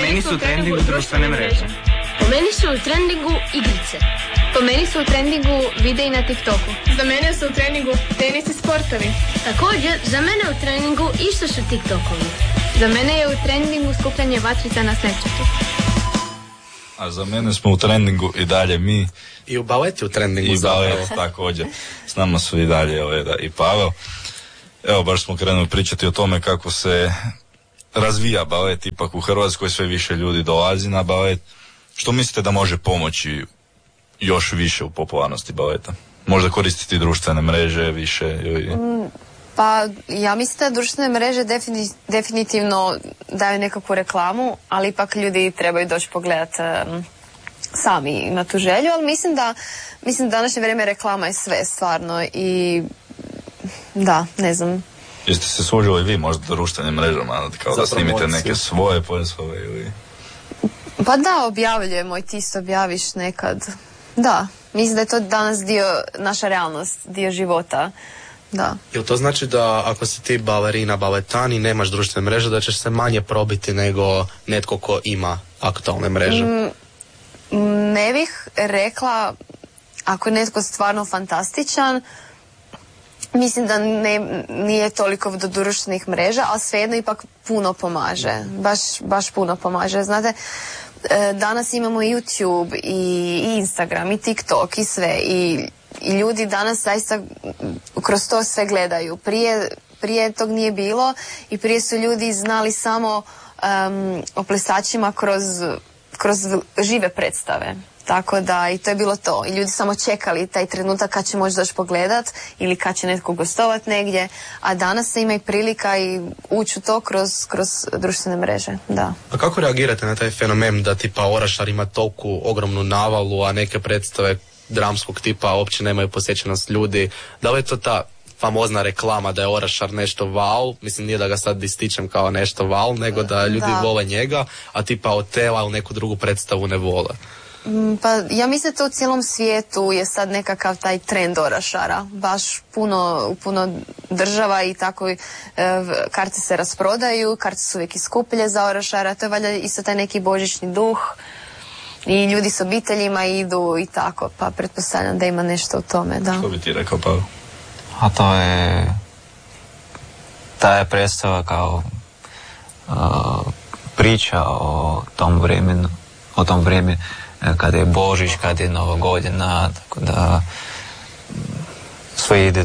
meni su u trendingu društvene mreže. Po meni su u trendingu igrice. Po meni su u trendingu videi na TikToku. Za mene su u trendingu tenis i sportovi. Također, za mene u trendingu isto su TikTokovi. Za mene je u trendingu skupljanje vatrica na Snapchatu. A za mene smo u trendingu i dalje mi. I u baleti u trendingu. I balet također. S nama su i dalje i Pavel. Evo, baš smo krenuli pričati o tome kako se razvija balet. Ipak u Hrvatskoj sve više ljudi dolazi na balet. Što mislite da može pomoći još više u popularnosti baleta? Možda koristiti društvene mreže više? Pa ja mislim da društvene mreže definitivno daju nekakvu reklamu, ali ipak ljudi trebaju doći pogledati sami na tu želju, ali mislim da današnje vrijeme reklama je sve stvarno i da, ne znam. Jeste se služili vi možda društvenim mrežama, kao da snimite neke svoje poslove ili... Pa da, objavljujemo i ti se objaviš nekad. Da, mislim da je to danas naša realnost, dio života. Da. Jel to znači da ako si ti balerina, baletani, nemaš društvene mreže, da ćeš se manje probiti nego netko ko ima aktualne mreže? Ne bih rekla, ako je netko stvarno fantastičan, mislim da nije toliko do društvenih mreža, ali svejedno ipak puno pomaže. Baš puno pomaže. Znate, danas imamo YouTube i Instagram i TikTok i sve i ljudi danas zaista kroz to sve gledaju. Prije tog nije bilo i prije su ljudi znali samo o plesačima kroz žive predstave. Tako da i to je bilo to. I ljudi samo čekali taj trenutak kad će moći doći pogledat ili kad će netko gostovat negdje. A danas se ima i prilika i ući u to kroz društvene mreže. Da. A kako reagirate na taj fenomen da tipa Orašar ima toliku ogromnu navalu, a neke predstave dramskog tipa uopće nemaju posjećenost ljudi? Da li je to ta famozna reklama da je Orašar nešto wow, mislim nije da ga sad ističem kao nešto wow, nego da ljudi vole njega, a tipa Otela ili neku drugu predstavu ne vole? Pa ja mislim da to u cijelom svijetu je sad nekakav taj trend Orašara. Baš puno država i tako karte se rasprodaju, karte su uvijek skuplje za Orašara, to je valjda isto taj neki božićni duh i ljudi s obiteljima idu i tako, pa pretpostavljam da ima nešto u tome, da. Što bi ti rekao, Pavel? A ta je predstava kao priča o tom vremenu, kada je Božić, kada je Nova godina, tako da sve ide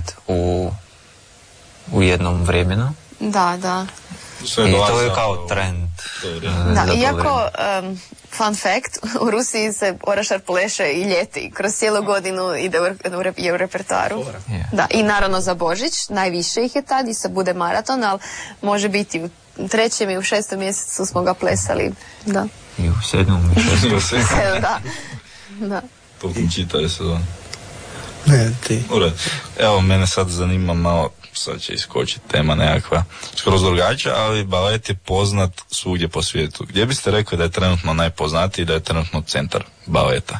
u jednom vremenu. Da. I to je kao trend. Da, iako, fun fact, u Rusiji se Orašar pleše i ljeti, kroz cijelu godinu je u repertoaru. Da, i naravno za Božić, najviše ih je tad i se bude maraton, ali može biti u 3. i u 6. mjesecu smo ga plesali, da. I u 7. i 6. Da. Toliko čitaju se da. Ne, ti. Ured. Evo, mene sad zanima malo, sad će iskočiti tema nekakva skroz drugačija, ali balet je poznat svugdje po svijetu. Gdje biste rekli da je trenutno najpoznatiji i da je trenutno centar baleta?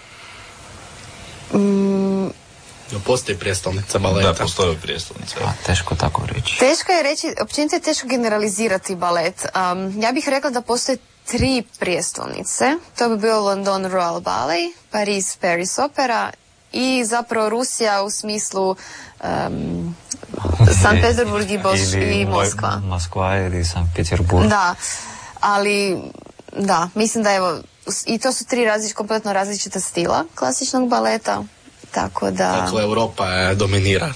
Postoji prijestolnica baleta. Da, postoji prijestolnica. Teško tako reći. Teško je reći, općenito je teško generalizirati balet. Ja bih rekla da postoje 3 prijestolnice. To bi bio London Royal Ballet, Paris Opera i zapravo Rusija u smislu San Petersburg i Moskva. Moskva ili San Petersburg. Da, ali da, mislim da evo, i to su 3 kompletno različita stila klasičnog baleta, tako da... Dakle, Europa je dominira.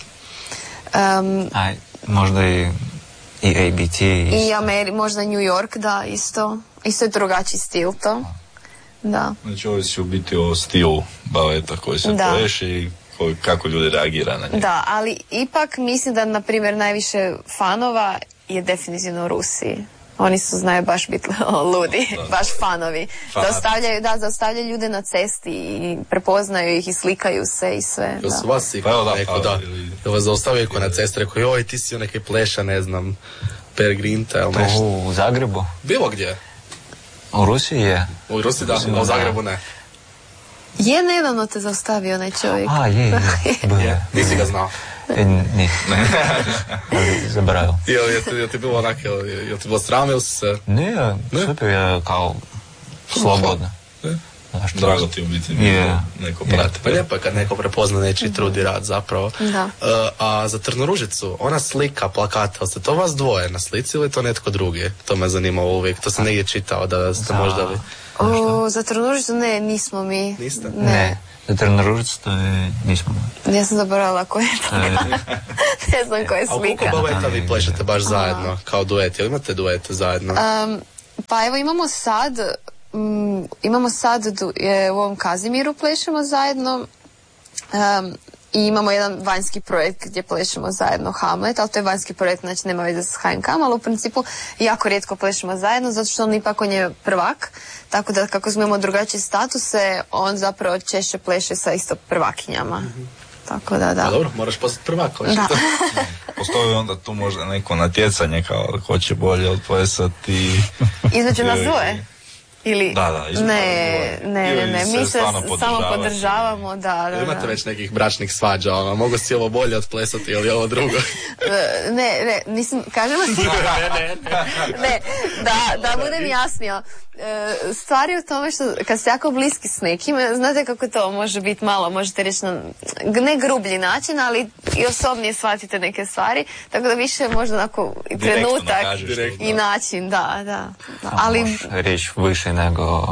Možda i ABT. I možda New York, da, isto je drugačiji stil to. Da. Znači ovisi u biti o stilu baleta koji se pleše i kako ljudi reagira na njega. Da, ali ipak mislim da, na primjer, najviše fanova je definitivno u Rusiji. Oni znaju baš biti ludi, baš fanovi. Zaustavljaju ljude na cesti i prepoznaju ih i slikaju se i sve. Jel su vas jel vas zaustavio na cesti, rekao, joj, ti si neki pleša, ne znam, Per Grinta ili nešto? U Zagrebu? Bilo gdje? U Rusiji je. U Rusiji da, u Zagrebu ne. Je nedavno te zaustavio onaj čovjek. Je. Nisi ga znao. Ne. Ali zaboravio. Jel ti bilo onak, jel ti bilo sram ili se... Ne, super je kao slobodno. Drago ti u biti neko prati. Pa lijepo je kad neko prepozna nečiji trud i rad zapravo. Da. A za Trnoružicu, ona slika, plakata, ali ste to vas dvoje na slici ili to netko drugi? To me zanimalo uvijek, to sam negdje čitao da ste možda vi... Za Trnoružicu ne, nismo mi. Niste? Ne. Za Trnoružicu to nismo. Ja sam zaboravila koja je to. Ne znam koja je slika. A koliko dueta vi plešete baš zajedno, kao duet? Jel imate duete zajedno? Pa evo imamo sad u ovom Kazimiru plešemo zajedno i imamo jedan vanjski projekt gdje plešemo zajedno Hamlet, ali to je vanjski projekt, znači nema veze s HNK, ali u principu jako rijetko plešemo zajedno, zato što on je prvak, tako da kako imamo drugačije statuse, on zapravo češće pleše sa isto prvakinjama. Tako da. Pa dobro, moraš postati prvak. Da. Postoji onda tu možda neko natjecanje kao ko će bolje odplesati. Između nas dvoje? Ili... Da, ne, mi se samo podržavamo, da. Imate već nekih bračnih svađa, mogu si ovo bolje otplesati ili ovo drugo? Ne, nisam, kažemo si... Ne, da budem jasnija. Stvar je u tome što kad ste jako bliski s nekim, znate kako to može biti malo, možete reći na ne grublji način, ali i osobnije shvatite neke stvari, tako da više možda onako i trenutak i način, da. Ali... Možeš reći više nego...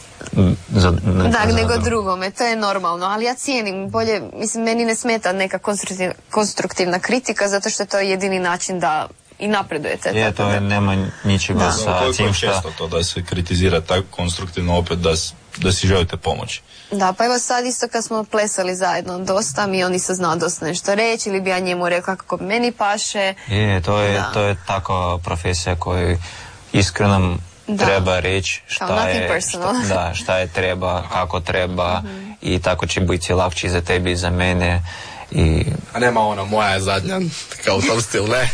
nego drugome, to je normalno, ali ja cijenim bolje, mislim, meni ne smeta neka konstruktivna kritika, zato što je to jedini način da i napredujete. To nema ničega sa tim što... često to da se kritizira tako konstruktivno opet da si želite pomoći. Da, pa evo sad isto kad smo plesali zajedno dosta, mi on isto znao dosta nešto reći, ili bi ja njemu rekla kako meni paše. To je takva profesija koju iskreno treba reći šta je treba, kako treba i tako će biti lakše za tebi i za mene. A nema ono, moja je zadnja, kao u tom stilu, ne?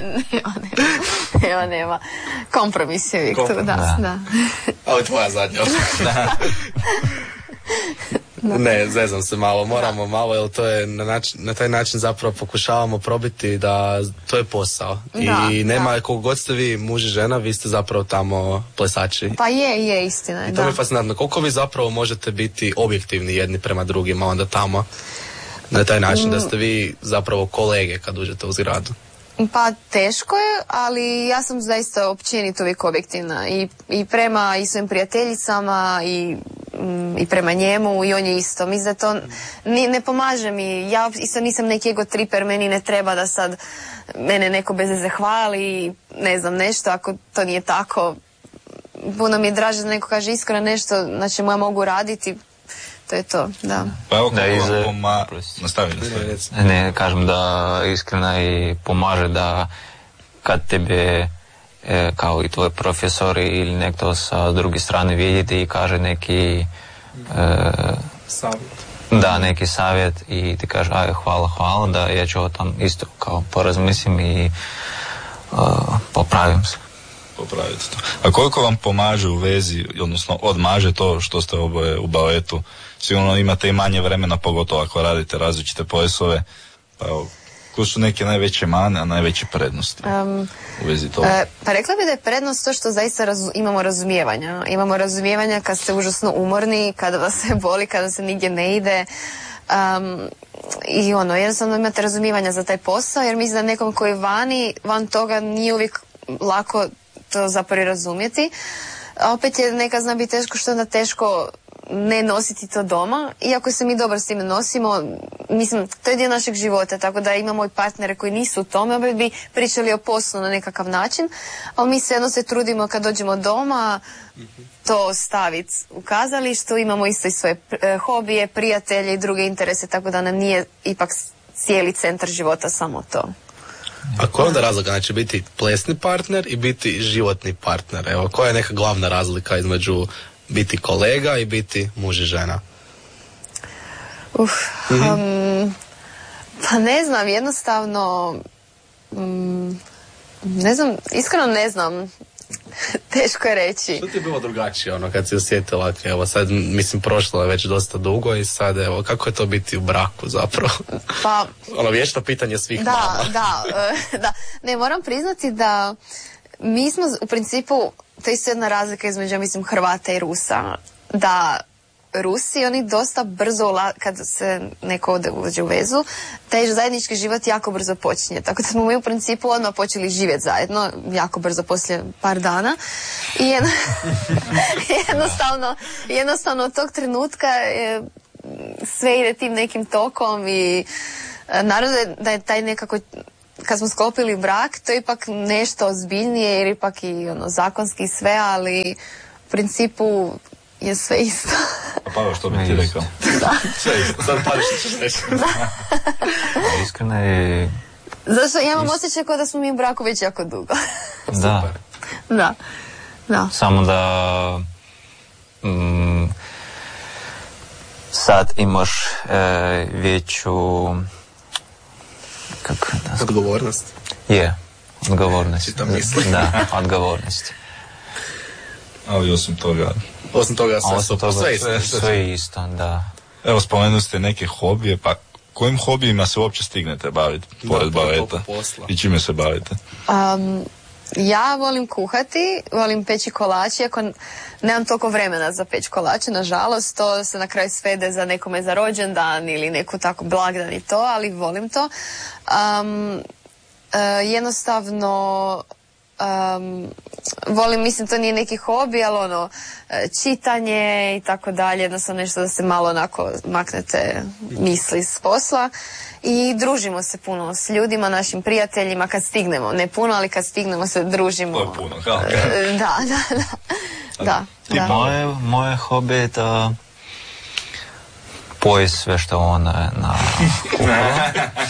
nema. Kompromis je uvijek tu, da. Ali tvoja zadnja. Ne, zezam se malo, moramo malo, jer to je na taj način zapravo pokušavamo probiti da to je posao. I nema, koliko god ste vi muž i žena, vi ste zapravo tamo plesači. Pa je, istina je, I to mi je fascinantno, koliko vi zapravo možete biti objektivni jedni prema drugima onda tamo. Na taj način da ste vi zapravo kolege kad uđete u zgradu. Pa teško je, ali ja sam zaista općenito uvijek objektivna i prema i svojim prijateljicama i prema njemu i on je isto. Mislim da to ne pomaže mi. Ja isto nisam neki ego triper, meni ne treba da sad mene neko bez veze hvali, ne znam nešto, ako to nije tako. Puno mi je draže da neko kaže iskreno nešto na čemu ja mogu raditi. To je to, da. Pa evo nastavi. Ne, kažem da iskreno i pomaže da kad tebe kao i tvoj profesor ili nekto sa druge strane vidite i kaže neki savjet. Da, neki savjet i ti kaže hvala, da ja ću ovo tam isto kao porazmislim i popravim se. Popraviti to. A koliko vam pomaže u vezi, odnosno odmaže to što ste oboje u baletu? Sigurno imate i manje vremena, pogotovo ako radite različite poslove. Pa koje su neke najveće mane, a najveće prednosti u vezi toga? Pa rekla bih da je prednost to što zaista imamo razumijevanja. Imamo razumijevanja kad ste užasno umorni, kada vas se boli, kada se nigdje ne ide. I jednostavno imate razumijevanja za taj posao, jer mislim da nekom koji van toga nije uvijek lako to zapravo razumjeti. A opet je nekad zna biti teško, što je onda teško ne nositi to doma, iako se mi dobro s tim nosimo, mislim, to je dio našeg života, tako da imamo i partnere koji nisu u tome, opet bi pričali o poslu na nekakav način, ali mi se trudimo kad dođemo doma to staviti u kazalištu, imamo isto i svoje hobije, prijatelje i druge interese, tako da nam nije ipak cijeli centar života samo to. A koja je onda razlika? Znači biti plesni partner i biti životni partner? Evo, koja je neka glavna razlika između biti kolega i biti muž i žena? Pa ne znam, jednostavno ne znam, iskreno ne znam. Teško je reći. Što ti je bilo drugačije kad si osjetila, evo sad, mislim, prošlo je već dosta dugo i sad, evo, kako je to biti u braku zapravo? Pa... vječno pitanje svih mama. Da. Ne, moram priznati da mi smo u principu, to je isto jedna razlika između, mislim, Hrvata i Rusa, da Rusi, oni dosta brzo, kad se neko uđe u vezu, taj zajednički život jako brzo počinje. Tako da smo mi u principu odmah počeli živjeti zajedno, jako brzo poslije par dana. I jednostavno od tog trenutka sve ide tim nekim tokom i naravno da je taj nekako, kad smo sklopili brak, to je ipak nešto ozbiljnije jer ipak i zakonski sve, ali u principu je sve isto. A Pavel, što bi ti rekao? Da. Sve isto. Sad Pavel, što ćeš reći? Iskreno je... Zašto ja imam osjećaj kao da smo mi u braku već jako dugo. Da. Da. Samo da... sad imaš veću... Odgovornost? Odgovornost. Čitam misli. Da, odgovornost. Ali osim toga sve isto, da. Evo, spomenuli ste neke hobije, pa kojim hobijima se uopće stignete baviti pored baleta? I čime se bavite? Ja volim kuhati, volim peći kolače, iako nemam toliko vremena za peć kolače, nažalost, to se na kraju svede za nekome za rođendan ili neku tako blagdan i to, ali volim to. Jednostavno volim, mislim, to nije neki hobi, ali čitanje i tako dalje, jednostavno nešto da se malo onako maknete misli s posla i družimo se puno s ljudima, našim prijateljima kad stignemo, ne puno, ali kad stignemo se družimo. To je puno, kao. Da. Moje hobi je da poje sve što ona na kuha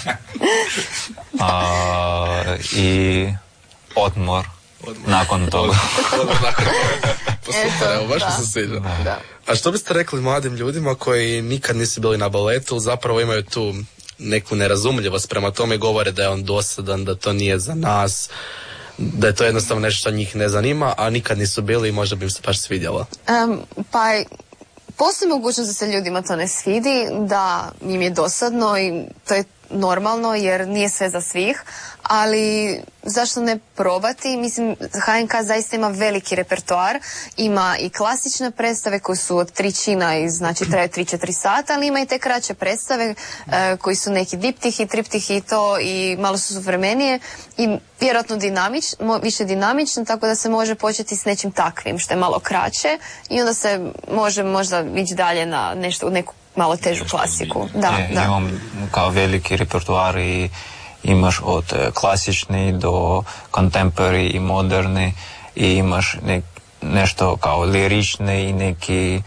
i odmor nakon toga. Super, evo, baš mi se sviđa. A što biste rekli mladim ljudima koji nikad nisu bili na baletu, zapravo imaju tu neku nerazumljivost prema tome, govore da je on dosadan, da to nije za nas, da je to jednostavno nešto što njih ne zanima, a nikad nisu bili i možda bi im se baš svidjelo? Pa postoji mogućnost da se ljudima to ne svidi, da im je dosadno i to je normalno jer nije sve za svih, ali zašto ne probati? Mislim, HNK zaista ima veliki repertoar, ima i klasične predstave koje su od 3 čina i znači traju 3-4 sata, ali ima i te kraće predstave koji su neki diptihi, triptihi i to i malo su suvremenije i vjerojatno više dinamične, tako da se može početi s nečim takvim što je malo kraće i onda se može možda ići dalje na nešto, neku malo težu klasiku. Da. Imam kao veliki repertoar i imaš od klasični do contemporary i moderni i imaš nešto kao lirični i neki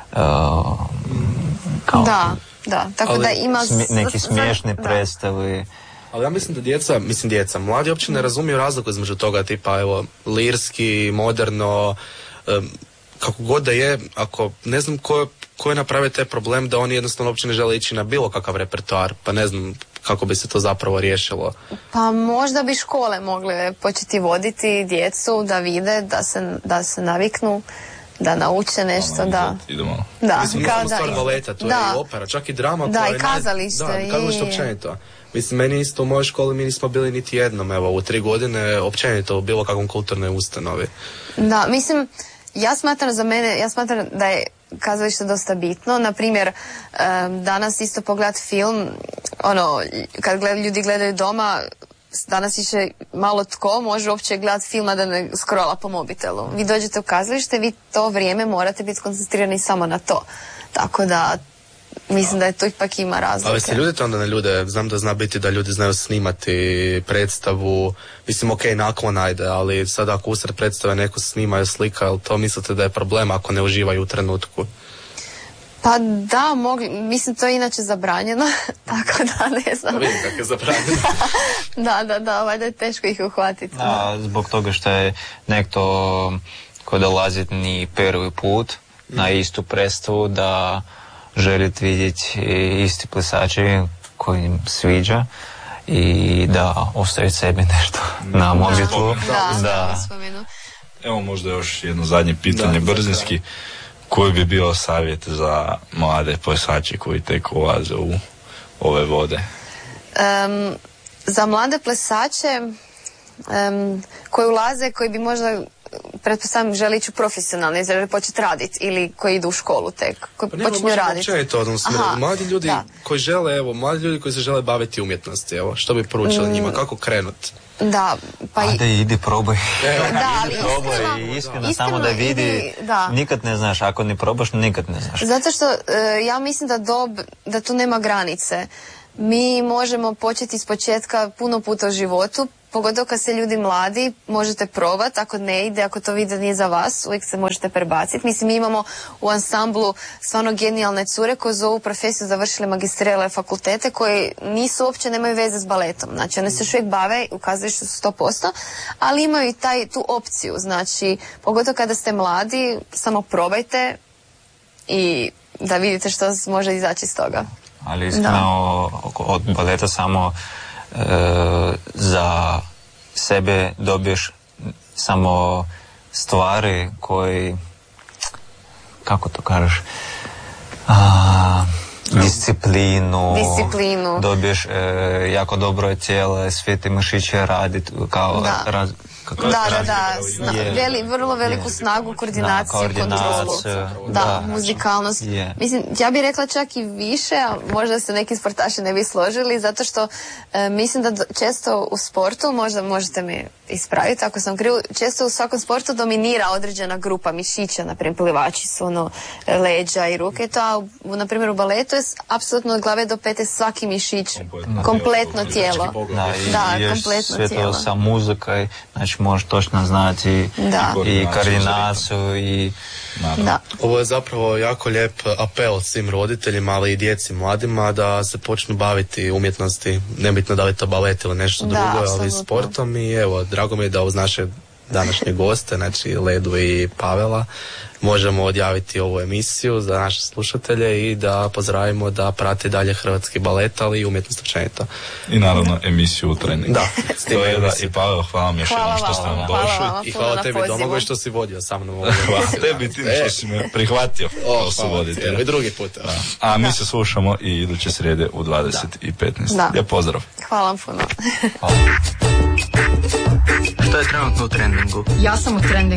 kao tako da ima neki smiješni predstavi. Ali ja mislim da djeca, mladi uopće ne razumiju razliku između toga, tipa evo lirski, moderno, kako god da je, ako ne znam ko je napravio taj problem da oni jednostavno uopće ne žele ići na bilo kakav repertoar, pa ne znam kako bi se to zapravo riješilo. Pa možda bi škole mogle početi voditi djecu da vide, da se naviknu, da nauče nešto, da. Idemo. Da, mislim, kao da. Stvar baleta, to je i opera, čak i drama. Da, i kazalište. Da, kazalište općenito. Mislim, meni isto u mojoj školi mi nismo bili niti jednom, evo, u 3 godine općenito u bilo kakvom kulturnoj ustanovi. Da, mislim, ja smatram da je kazalište dosta bitno. Naprimjer, danas isto pogledati film, kad ljudi gledaju doma, danas više malo tko može uopće gledati film, a da ne scrolla po mobitelu. Vi dođete u kazalište, vi to vrijeme morate biti koncentrirani samo na to. Tako da mislim da je to ipak ima razlike. Ali se ljudite onda na ljude, znam da zna biti da ljudi znaju snimati predstavu, mislim naklon ajde, ali sad ako usred predstave neko snima slika, jel to mislite da je problem ako ne uživaju u trenutku? Pa da, mislim to je inače zabranjeno, tako da ne znam. Vidim kako je zabranjeno. Da, je teško ih uhvatiti. Zbog toga što je nekto ko dolazi ni prvi put na istu predstavu da želite vidjeti isti plesači koji im sviđa i da ostaviti sebi nešto na mobitelu. Da. Evo možda još jedno zadnje pitanje, brzinski. Koji bi bio savjet za mlade plesače koji tek ulaze u ove vode? Za mlade plesače koji ulaze, koji bi možda pretpostavljam žele ići u profesionalne, žele početi raditi ili koji idu u školu tek, koji počinju raditi. Mladi ljudi koji žele, evo, mladi ljudi koji se žele baviti umjetnosti, evo, što bi poručili njima, kako krenuti? Da, pa idi probaj. Da, ali iskreno samo da vidi, nikad ne znaš, ako ne probaš, nikad ne znaš. Zato što ja mislim da tu nema granice. Mi možemo početi iz početka puno puta u životu, pogotovo kad ste ljudi mladi, možete probati, ako ne ide, ako to vidi da nije za vas, uvijek se možete prebaciti. Mislim, mi imamo u ansamblu stvarno genijalne cure koje za ovu profesiju završile magistrirale fakultete, koji nisu uopće, nemaju veze s baletom. Znači, one se još uvijek bave, ukazuju što su 100%, ali imaju i tu opciju. Znači, pogotovo kada ste mladi, samo probajte i da vidite što može izaći iz toga. Ali iskreno, od baleta samo za sebe dobiješ samo stvari koji, kako to kažeš, disciplinu, dobiješ jako dobro tijelo, sve te mišiće raditi kao vrlo veliku snagu, koordinaciju, kontrolu, muzikalnost. Mislim, ja bih rekla čak i više, a možda se neki sportaši ne bi složili, zato što mislim da često u sportu, možda možete mi ispraviti ako sam krivo, često u svakom sportu dominira određena grupa mišića, na primjer plivači su leđa i ruke, to, na primjer u baletu je apsolutno od glave do pete svaki mišić, kompletno tijelo. Kompletno sve to sa muzikoj, znači možeš točno znati i koordinaciju i... Ovo je zapravo jako lijep apel svim roditeljima, ali i djeci mladima da se počnu baviti umjetnosti, nebitno da li to balet ili nešto drugo, ali sportom. I evo, drago mi je da uz naše današnje goste, znači Ledu i Pavela, možemo odjaviti ovu emisiju za naše slušatelje i da pozdravimo da prate dalje hrvatski balet, ali i umjetnost općenito. I naravno emisiju u treningu. Da, to je da, i Pavel, hvala vam još jednom što ste nam došli. I hvala tebi Domagoj što si vodio sa mnom. Hvala tebi tim što si me prihvatio. I drugi put. A mi se slušamo i iduće srijede u 20:15. Lijep pozdrav. Hvala vam puno. Što je trenutno u trendingu? Ja sam u trendingu.